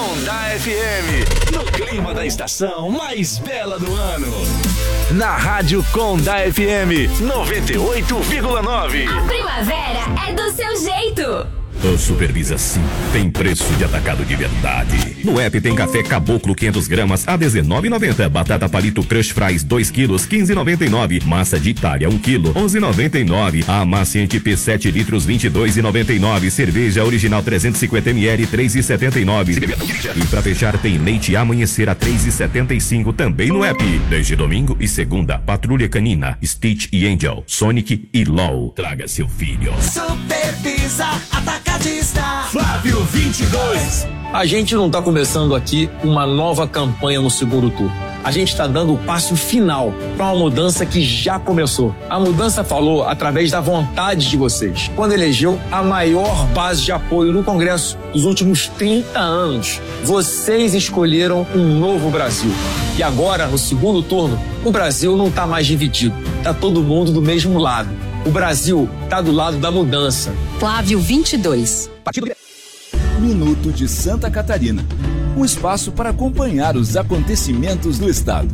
Conda FM, no clima da estação mais bela do ano. Na Rádio Conda FM 98,9. A primavera é do seu jeito. O Supervisa Sim tem preço de atacado de verdade. No app tem café Caboclo 500 gramas a R$19,90. Batata palito Crush Fries 2 quilos 15,99. Massa de Itália 1 quilo 11,99. Amaciante P 7 litros 22,99. Cerveja original 350 ml 3,79. E pra fechar tem leite Amanhecer a 3,75 também no app. Desde domingo e segunda, Patrulha Canina, Stitch e Angel, Sonic e LOL. Traga seu filho. Supervisa Atacadista. Flávio 22. A gente não está começando aqui uma nova campanha no segundo turno. A gente está dando o passo final para uma mudança que já começou. A mudança falou através da vontade de vocês, quando elegeu a maior base de apoio no Congresso dos últimos 30 anos. Vocês escolheram um novo Brasil. E agora, no segundo turno, o Brasil não está mais dividido. Está todo mundo do mesmo lado. O Brasil está do lado da mudança. Flávio 22. Minuto de Santa Catarina. Um espaço para acompanhar os acontecimentos do estado.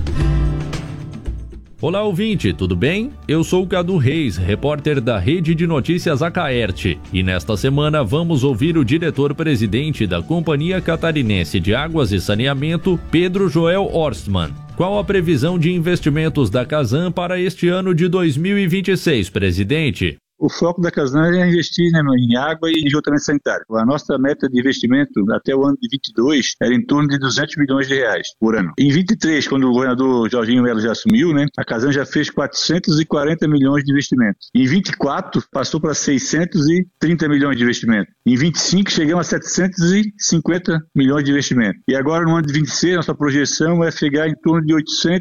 Olá, ouvinte, tudo bem? Eu sou o Cadu Reis, repórter da Rede de Notícias Acaerte, e nesta semana vamos ouvir o diretor-presidente da Companhia Catarinense de Águas e Saneamento, Pedro Joel Horstmann. Qual a previsão de investimentos da Casan para este ano de 2026, presidente? O foco da Casan é investir em água e em esgotamento sanitário. A nossa meta de investimento até o ano de 22 era em torno de 200 milhões de reais por ano. Em 23, quando o governador Jorginho Melo já assumiu, a Casan já fez 440 milhões de investimento. Em 24, passou para 630 milhões de investimento. Em 25, chegamos a 750 milhões de investimento. E agora, no ano de 26, nossa projeção é chegar em torno de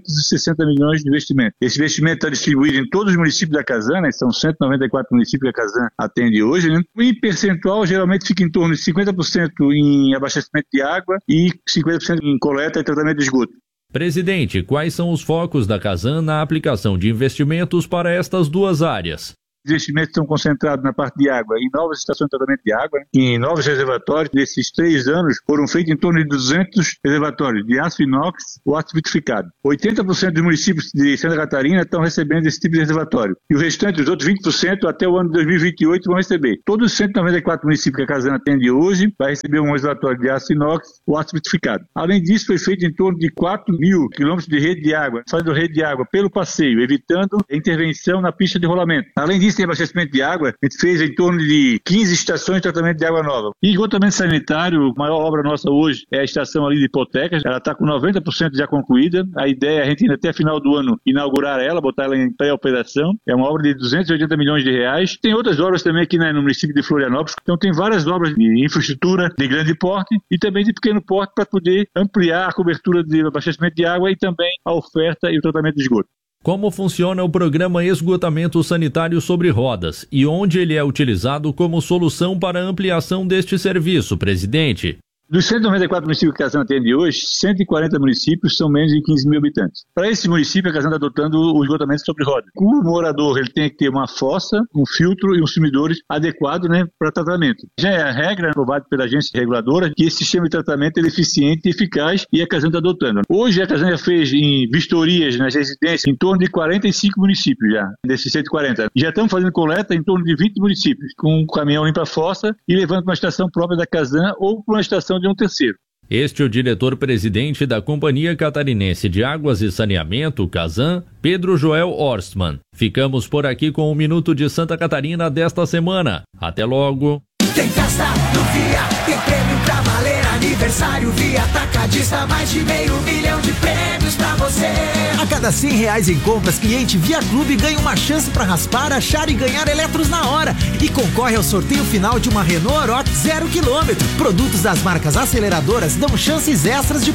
860 milhões de investimento. Esse investimento está distribuído em todos os municípios da Casan, são 194 municípios que a Casan atende hoje, Em percentual, geralmente fica em torno de 50% em abastecimento de água e 50% em coleta e tratamento de esgoto. Presidente, quais são os focos da Casan na aplicação de investimentos para estas duas áreas? Os investimentos estão concentrados na parte de água, em novas estações de tratamento de água, em novos reservatórios. Nesses 3 anos foram feitos em torno de 200 reservatórios de aço inox ou aço vitrificado. 80% dos municípios de Santa Catarina estão recebendo esse tipo de reservatório. E o restante, os outros 20%, até o ano de 2028 vão receber. Todos os 194 municípios que a Casan atende hoje vai receber um reservatório de aço inox ou aço vitrificado. Além disso, foi feito em torno de 4 mil quilômetros de rede de água, fazendo rede de água pelo passeio, evitando a intervenção na pista de rolamento. Além disso, tem abastecimento de água, a gente fez em torno de 15 estações de tratamento de água nova. E esgotamento sanitário, a maior obra nossa hoje é a estação ali de Hipotecas, ela está com 90% já concluída, a ideia é a gente ainda até final do ano inaugurar ela, botar ela em pré-operação, é uma obra de 280 milhões de reais. Tem outras obras também aqui no município de Florianópolis, então tem várias obras de infraestrutura de grande porte e também de pequeno porte para poder ampliar a cobertura de abastecimento de água e também a oferta e o tratamento de esgoto. Como funciona o programa Esgotamento Sanitário sobre Rodas e onde ele é utilizado como solução para a ampliação deste serviço, presidente? Dos 194 municípios que a Casan atende hoje, 140 municípios são menos de 15 mil habitantes. Para esse município, a Casan está adotando o esgotamento sobre rodas. O morador ele tem que ter uma fossa, um filtro e um sumidores adequado para tratamento. Já é a regra aprovada pela agência reguladora que esse sistema de tratamento é eficiente e eficaz e a Casan está adotando. Hoje a Casan já fez em vistorias nas residências em torno de 45 municípios já, desses 140. Já estamos fazendo coleta em torno de 20 municípios, com um caminhão limpa a fossa e levando para uma estação própria da Casan ou para uma estação de um terceiro. Este é o diretor-presidente da Companhia Catarinense de Águas e Saneamento, Casan, Pedro Joel Horstmann. Ficamos por aqui com o Minuto de Santa Catarina desta semana. Até logo. Tem festa no Via, tem prêmio pra valer, aniversário Via Atacadista, mais de 500 mil de prêmios pra você. A cada R$100 em compras, cliente Via Clube ganha uma chance para raspar, achar e ganhar eletros na hora e concorre ao sorteio final de uma Renault Oroch 0 km. Produtos das marcas aceleradoras dão chances extras de